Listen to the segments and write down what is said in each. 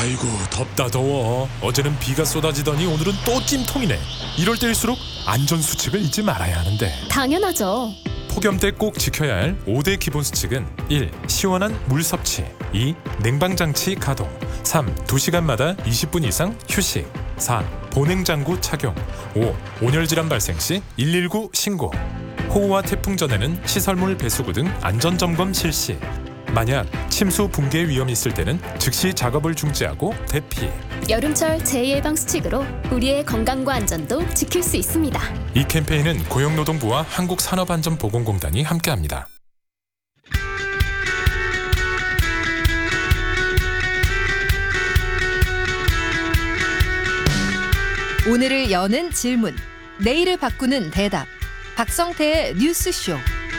아이고 덥다 더워. 어제는 비가 쏟아지더니 오늘은 또 찜통이네. 이럴 때일수록 안전수칙을 잊지 말아야 하는데. 당연하죠. 폭염 때 꼭 지켜야 할 5대 기본 수칙은 1. 시원한 물 섭취 2. 냉방장치 가동 3. 2시간마다 20분 이상 휴식 4. 보냉장구 착용 5. 온열질환 발생 시 119 신고. 호우와 태풍 전에는 시설물 배수구 등 안전점검 실시. 만약 침수 붕괴 위험이 있을 때는 즉시 작업을 중지하고 대피. 여름철 재예방 수칙으로 우리의 건강과 안전도 지킬 수 있습니다. 이 캠페인은 고용노동부와 한국산업안전보건공단이 함께합니다. 오늘을 여는 질문, 내일을 바꾸는 대답. 박성태의 뉴스쇼.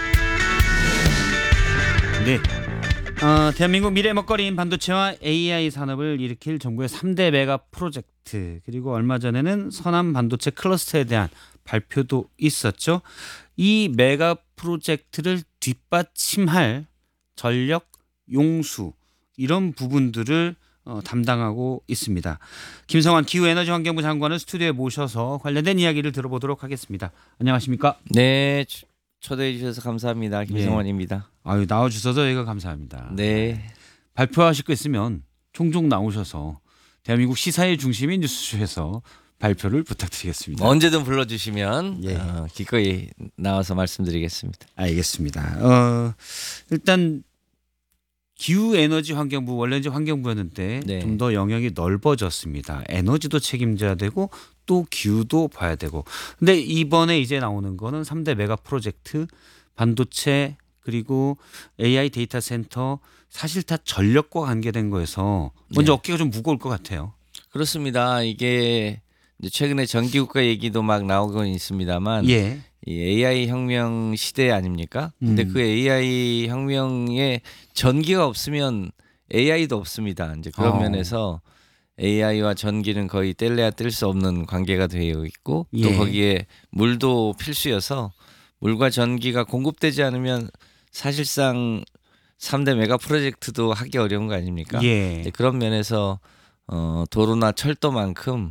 네. 대한민국 미래 먹거리인 반도체와 AI 산업을 일으킬 정부의 3대 메가 프로젝트, 그리고 얼마 전에는 서남 반도체 클러스터에 대한 발표도 있었죠. 이 메가 프로젝트를 뒷받침할 전력, 용수 이런 부분들을 담당하고 있습니다. 김성환 기후에너지환경부 장관을 스튜디오에 모셔서 관련된 이야기를 들어보도록 하겠습니다. 안녕하십니까? 네, 초대해 주셔서 감사합니다. 김성환입니다. 아유, 나와주셔서 저희가 감사합니다. 네. 발표하실 거 있으면 종종 나오셔서 대한민국 시사의 중심인 뉴스쇼에서 발표를 부탁드리겠습니다. 언제든 불러주시면 예. 기꺼이 나와서 말씀드리겠습니다. 알겠습니다. 일단 기후에너지환경부, 원래 이제 환경부였는데 네. 좀 더 영역이 넓어졌습니다. 에너지도 책임져야 되고 또 기후도 봐야 되고. 근데 이번에 이제 나오는 거는 3대 메가 프로젝트, 반도체 그리고 AI 데이터 센터, 사실 다 전력과 관계된 거여서 먼저 네. 어깨가 좀 무거울 것 같아요. 그렇습니다. 이게 이제 최근에 전기국가 얘기도 막 나오고 있습니다만 예. 이 AI 혁명 시대 아닙니까? 근데 그 AI 혁명에 전기가 없으면 AI도 없습니다. 이제 그런 면에서 AI와 전기는 거의 뗄래야 뗄 수 없는 관계가 되어 있고 또 예. 거기에 물도 필수여서 물과 전기가 공급되지 않으면 사실상 3대 메가 프로젝트도 하기 어려운 거 아닙니까? 예. 네, 그런 면에서 도로나 철도만큼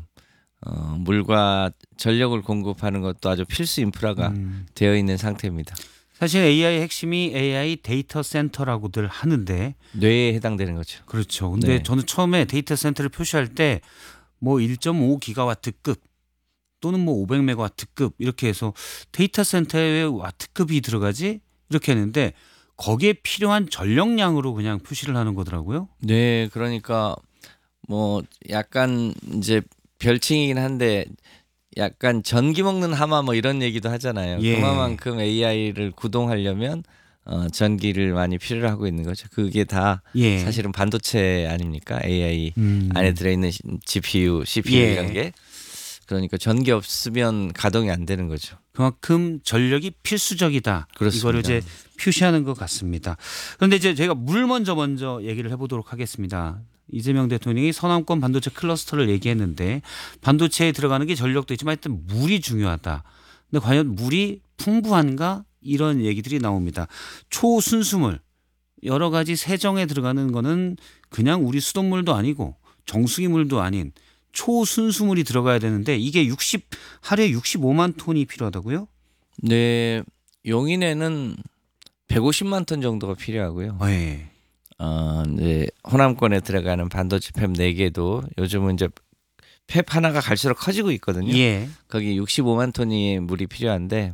물과 전력을 공급하는 것도 아주 필수 인프라가 되어 있는 상태입니다. 사실 AI 핵심이 AI 데이터 센터라고들 하는데 뇌에 해당되는 거죠. 그렇죠. 근데 네. 저는 처음에 데이터 센터를 표시할 때 뭐 1.5 기가와트급 또는 뭐 500메가와트급 이렇게 해서 데이터 센터에 와트급이 들어가지 이렇게 했는데 거기에 필요한 전력량으로 그냥 표시를 하는 거더라고요. 네, 그러니까 뭐 약간 이제 별칭이긴 한데 약간 전기 먹는 하마 뭐 이런 얘기도 하잖아요. 예. 그만큼 AI를 구동하려면 전기를 많이 필요로 하고 있는 거죠. 그게 다 예. 사실은 반도체 아닙니까? AI 안에 들어있는 GPU, CPU 예. 이런 게. 그러니까 전기 없으면 가동이 안 되는 거죠. 그만큼 전력이 필수적이다. 그렇습니다. 이거를 이제 표시하는 것 같습니다. 그런데 이제 제가 물 먼저 얘기를 해보도록 하겠습니다. 이재명 대통령이 서남권 반도체 클러스터를 얘기했는데 반도체에 들어가는 게 전력도 있지만 하여튼 물이 중요하다. 근데 과연 물이 풍부한가? 이런 얘기들이 나옵니다. 초순수물, 여러 가지 세정에 들어가는 거는 그냥 우리 수돗물도 아니고 정수기 물도 아닌 초순수물이 들어가야 되는데 이게 하루에 65만 톤이 필요하다고요? 네, 용인에는 150만 톤 정도가 필요하고요. 네. 이제 호남권에 들어가는 반도체 팹 4개도 요즘은 이제 팹 하나가 갈수록 커지고 있거든요. 예. 거기 65만 톤의 물이 필요한데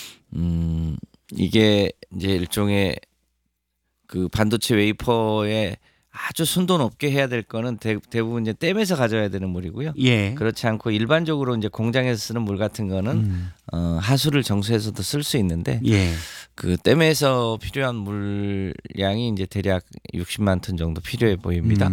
이게 이제 일종의 그 반도체 웨이퍼에 아주 순도 높게 해야 될 거는 대부분 이제 댐에서 가져야 되는 물이고요. 예. 그렇지 않고 일반적으로 이제 공장에서 쓰는 물 같은 거는 하수를 정수해서도 쓸 수 있는데 예. 그 댐에서 필요한 물량이 이제 대략 60만 톤 정도 필요해 보입니다.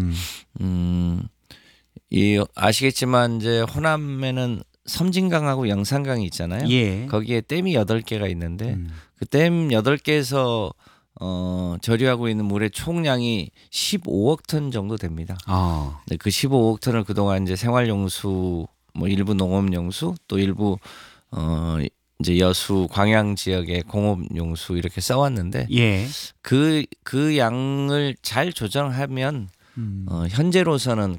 이 아시겠지만 이제 호남에는 섬진강하고 영산강이 있잖아요. 예. 거기에 댐이 8개가 있는데 그 댐 8개에서 저류하고 있는 물의 총량이 15억 톤 정도 됩니다. 네, 그 15억 톤을 그동안 이제 생활용수, 뭐 일부 농업용수, 또 일부 이제 여수 광양 지역의 공업용수 이렇게 써왔는데 예. 그 양을 잘 조정하면 현재로서는